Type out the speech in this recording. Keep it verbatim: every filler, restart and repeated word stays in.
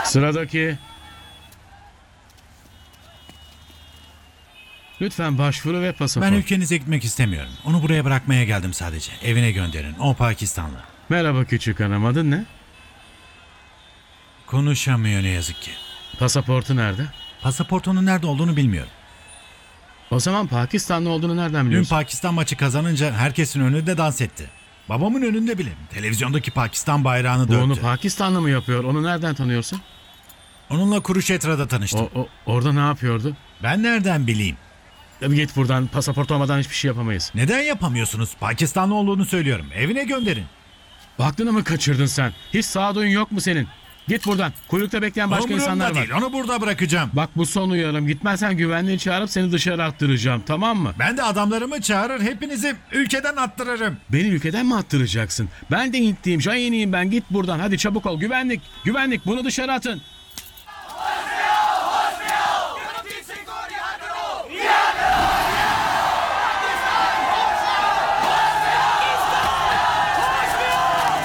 Sıradaki. Lütfen başvuru ve pasaport. Ben ülkenize gitmek istemiyorum. Onu buraya bırakmaya geldim sadece. Evine gönderin. O Pakistanlı. Merhaba küçük hanım, adın ne? Konuşamıyor ne yazık ki. Pasaportu nerede? Pasaportunun nerede olduğunu bilmiyorum. O zaman Pakistanlı olduğunu nereden Dün biliyorsun? Pakistan maçı kazanınca herkesin önünde dans etti. Babamın önünde bile. Televizyondaki Pakistan bayrağını Bu onu döktü. Pakistanlı mı yapıyor? Onu nereden tanıyorsun? Onunla Kuruşetra'da tanıştım. O, o orada ne yapıyordu? Ben nereden bileyim? Ya bir git buradan, pasaport olmadan hiçbir şey yapamayız. Neden yapamıyorsunuz? Pakistanlı olduğunu söylüyorum. Evine gönderin. Aklını mı kaçırdın sen? Hiç sağduyun yok mu senin? Git buradan. Kuyrukta bekleyen başka Umurumda insanlar var. değil. Onu burada bırakacağım. Bak bu son uyarım. Gitmezsen güvenliği çağırıp seni dışarı attıracağım, tamam mı? Ben de adamlarımı çağırır hepinizi ülkeden attırırım. Beni ülkeden mi attıracaksın? Ben de Hintliyim, Jayeniyim ben. Git buradan. Hadi çabuk ol. Güvenlik, güvenlik bunu dışarı atın.